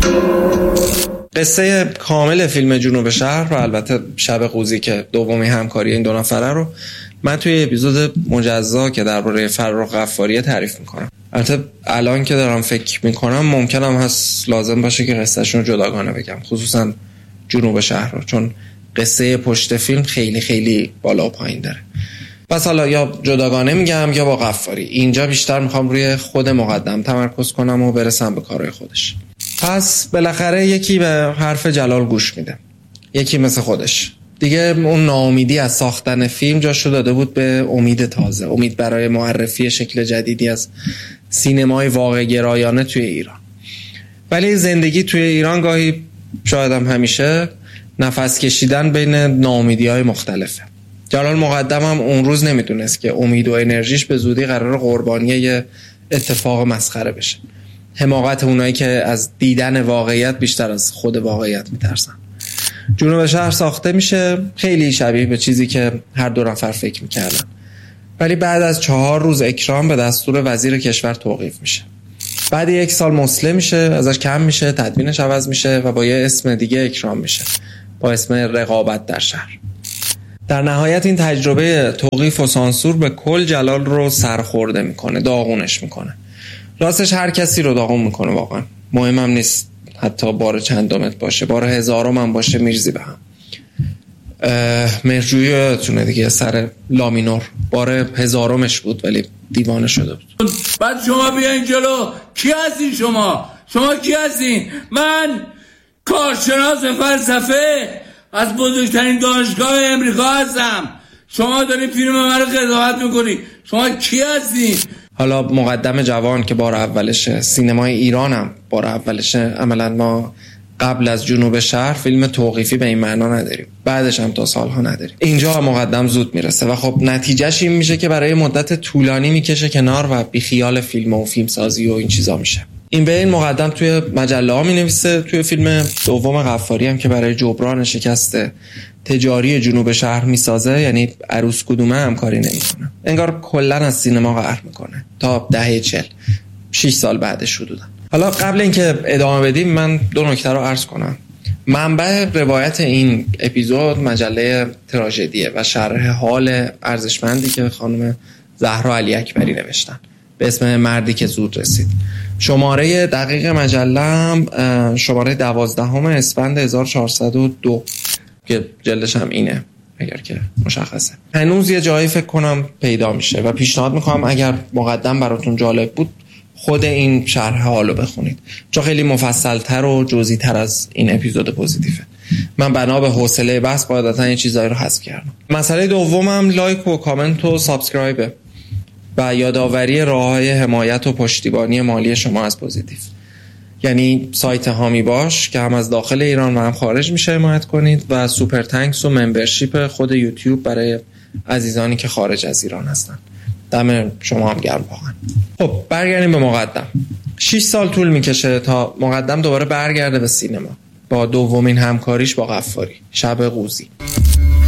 قصه کامل فیلم جنوب شهر و البته شب قوزی که دومین همکاری این دو نفره رو من توی اپیزود مجزا که درباره فرخ غفاری تعریف میکنم. البته الان که دارم فکر میکنم ممکنم هست لازم باشه که قصهشون رو جداگانه بگم، خصوصا جنوب شهر رو، چون قصه پشت فیلم خیلی خیلی بالا و پایین داره. پس حالا یا جداگانه میگم یا با غفاری. اینجا بیشتر میخوام روی خود مقدم تمرکز کنم و برسم به کارهای خودش. پس بالاخره یکی به حرف جلال گوش میده، یکی مثل خودش دیگه اون ناامیدی از ساختن فیلم جاشو داده بود به امید تازه، امید برای معرفی شکل جدیدی از سینمای واقع گرایانه توی ایران. ولی زندگی توی ایران گاهی شاید هم همیشه نفس کشیدن بین ناامیدی‌های مختلفه. جلال مقدم هم اون روز نمیدونست که امید و انرژیش به زودی قرار قربانی یه اتفاق مسخره بشه. حماقت اونایی که از دیدن واقعیت بیشتر از خود واقعیت میترسن. جنوب شهر ساخته میشه، خیلی شبیه به چیزی که هر دو نفر فکر میکردن. ولی بعد از 4 روز اکرام به دستور وزیر کشور توقیف میشه. بعد 1 سال مسلم میشه، ازش کم میشه، تدوینش عوض میشه و با یه اسم دیگه اکرام میشه، با اسم رقابت در شهر. در نهایت این تجربه توقیف و سانسور به کل جلال رو سرخورده میکنه، داغونش میکنه. راستش هر کسی رو داغون میکنه واقعا. مهمم نیست حتی بار چندمت باشه، بار 1000م هم باشه میرزی به هم. مرجویی تونه دیگه سر لامینور بار 1000مش بود ولی دیوانه شده بود. بعد شما بیاین جلو. کی هستین شما کی هستین؟ من کارشناس فلسفه از بزرگترین دانشگاه امریکا هستم. شما دارین فیلم من رو قضاوت میکنی. شما کی هستین؟ حالا مقدم جوان که بار اولشه، سینمای ایران هم بار اولشه. عملا ما قبل از جنوب شهر فیلم توقیفی به این معنا نداریم، بعدش هم تا سالها نداریم. اینجا مقدم زود میرسه و خب نتیجهش این میشه که برای مدت طولانی میکشه کنار و بیخیال فیلم و فیلم سازی و این چیزا میشه. این به این مقدم توی مجله ها مینویسه. توی فیلم دوم غفاری هم که برای جبران شکست تجاری جنوب شهر میسازه، یعنی عروس کدومه همکاری نمیکنه، انگار کلا از سینما قهر میکنه تا دهه 40، 6 سال بعدش حدودا. حالا قبل اینکه ادامه بدیم من 2 نکته رو عرض کنم. منبع روایت این اپیزود مجله تراژدیه و شرح حال ارزشمندی که خانم زهرا علی اکبری نوشتن به اسم مردی که زود رسید. شماره دقیق مجله هم شماره 12 اسفند 1402 که جلدش هم اینه اگر که مشخصه. هنوز یه جایی فکر کنم پیدا میشه و پیشنهاد میکنم اگر مقدم براتون جالب بود خود این شرح حالو بخونید، چون خیلی مفصل‌تر و جزئی‌تر از این اپیزود پوزیتیفه. من بنا به حوصله بحث قاعدتاً این چیزایی رو حذف کردم. مسئله دومم لایک و کامنت و سابسکرایب و یادآوری راه‌های حمایت و پشتیبانی مالی شما از پوزیتیف. یعنی سایت هامی باش که هم از داخل ایران و هم خارج میشه حمایت کنید و سوپر تانکس و ممبرشیپ خود یوتیوب برای عزیزانی که خارج از ایران هستن. دم شما هم گرم واقعا. خب برگردیم به مقدم. 6 سال طول میکشه تا مقدم دوباره برگرده به سینما با دومین همکاریش با غفاری، شب قوزی.